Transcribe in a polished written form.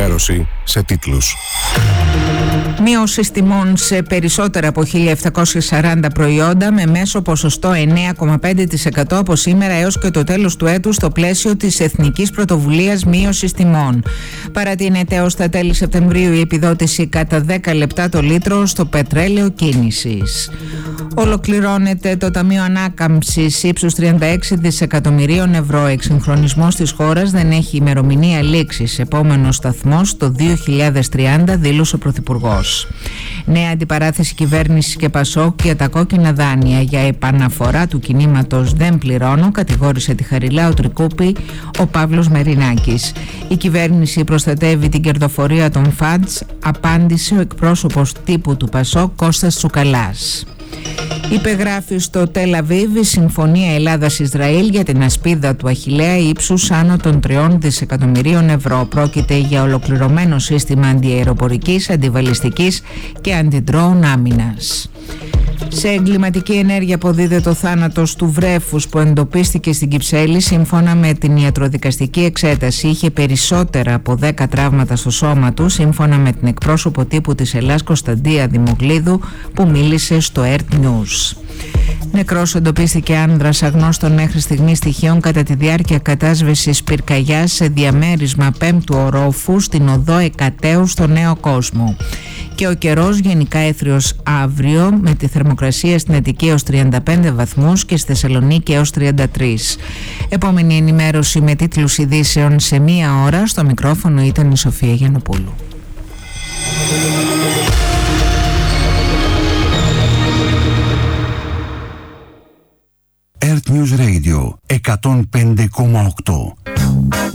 ενημέρωση σε τίτλους. Μείωση τιμών σε περισσότερα από 1.740 προϊόντα με μέσο ποσοστό 9,5% από σήμερα έως και το τέλος του έτους στο πλαίσιο της Εθνικής Πρωτοβουλίας Μείωσης Τιμών. Παρατείνεται έως τα τέλη Σεπτεμβρίου η επιδότηση κατά 10 λεπτά το λίτρο στο πετρέλαιο κίνησης. Ολοκληρώνεται το Ταμείο Ανάκαμψης ύψους 36 δισεκατομμυρίων ευρώ. Εξυγχρονισμός της χώρας δεν έχει ημερομηνία λήξης. Επόμενος σταθμός το 2030, δήλωσε ο Πρωθυπουργός. Νέα αντιπαράθεση κυβέρνησης και Πασόκ για τα κόκκινα δάνεια για επαναφορά του κινήματος «Δεν πληρώνω», κατηγόρησε τη Χαριλάου Τρικούπη ο Παύλος Μερινάκης. Η κυβέρνηση προστατεύει την κερδοφορία των ΦΑΤΣ, απάντησε ο εκπρόσωπος τύπου του Πασόκ Κώστας Τσουκαλάς. Υπεγράφει στο Τελ Αβίβ η Συμφωνία Ελλάδας-Ισραήλ για την ασπίδα του Αχιλλέα ύψους άνω των 3 δισεκατομμυρίων ευρώ. Πρόκειται για ολοκληρωμένο σύστημα αντιαεροπορικής, αντιβαλιστικής και αντιντρόουν άμυνας. Σε εγκληματική ενέργεια αποδίδεται ο θάνατος του βρέφους που εντοπίστηκε στην Κυψέλη. Σύμφωνα με την ιατροδικαστική εξέταση, είχε περισσότερα από 10 τραύματα στο σώμα του, σύμφωνα με την εκπρόσωπο τύπου της Ελλάς Κωνσταντία Δημογλίδου που μίλησε στο ERT News. Νεκρός εντοπίστηκε άνδρας αγνώστων μέχρι στιγμής στοιχείων κατά τη διάρκεια κατάσβεσης πυρκαγιάς σε διαμέρισμα 5ου ορόφου στην οδό Εκατέου στο Νέο Κόσμο. Και ο καιρός γενικά έθριος αύριο, με τη θερμοκρασία στην Αττική έως 35 βαθμούς και στη Θεσσαλονίκη έως 33. Επόμενη ενημέρωση με τίτλους ειδήσεων σε 1 ώρα. Στο μικρόφωνο ήταν η Σοφία Γιαννοπούλου. ERT News Radio 105,8.